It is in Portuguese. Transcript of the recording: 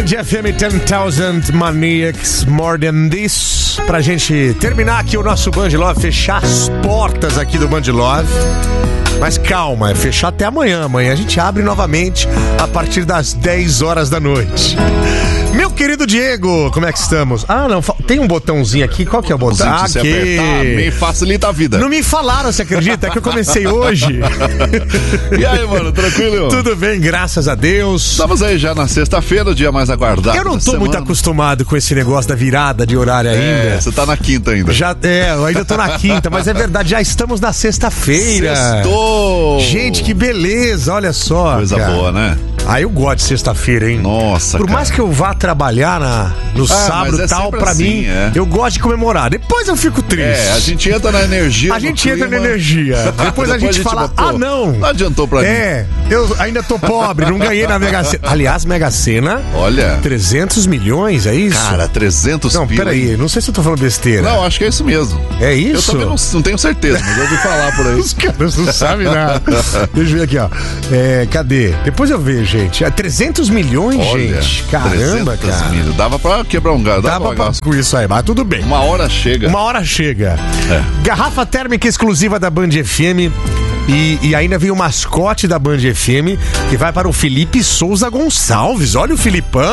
Band FM 10,000 Maniacs More Than This. Pra gente terminar aqui o nosso Band Love, fechar as portas aqui do Band Love. Mas calma, é fechar até amanhã. Amanhã a gente abre novamente a partir das 10 horas da noite. Meu querido Diego, como é que estamos? Ah, não, tem um botãozinho aqui. Qual que é o botão? Aqui. Se apertar, me facilita a vida. Não me falaram, você acredita? É que eu comecei hoje. E aí, mano, tranquilo? Tudo bem, graças a Deus. Estamos aí já na sexta-feira, o dia mais aguardado. Eu não tô muito acostumado com esse negócio da virada de horário ainda. Você tá na quinta ainda. Eu ainda tô na quinta, mas é verdade, já estamos na sexta-feira. Sextou! Gente, que beleza, olha só. Coisa boa, né? Ah, eu gosto de sexta-feira, hein? Nossa, Por mais que eu vá trabalhar no sábado e tal, pra assim, mim, eu gosto de comemorar. Depois eu fico triste. A gente entra na energia. A gente entra na energia. Depois a gente fala, não. Não adiantou pra mim. Eu ainda tô pobre, não ganhei na Mega Sena. Aliás, Mega Sena, olha, 300 milhões, é isso? Cara, 300 Não, peraí, não sei se eu tô falando besteira. Não, acho que é isso mesmo. É isso? Eu também não tenho certeza, mas eu ouvi falar por aí. Os caras não sabem nada. Deixa eu ver aqui, ó. Cadê? Depois eu vejo, gente. 300 milhões, olha, gente. Caramba, cara. Mil. Dava pra quebrar um galho. Dava pra com isso aí, mas tudo bem. Uma hora chega. Garrafa térmica exclusiva da Band FM. E ainda veio o mascote da Band FM, que vai para o Felipe Souza Gonçalves. Olha o Filipão.